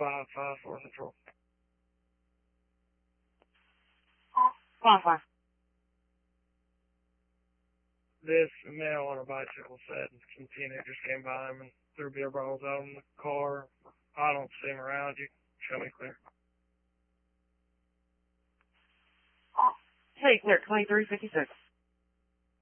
554 Central. 5-5. This male on a bicycle said some teenagers came by him and threw beer bottles out in the car. I don't see him around. You show me clear. Hey, clear, 2356.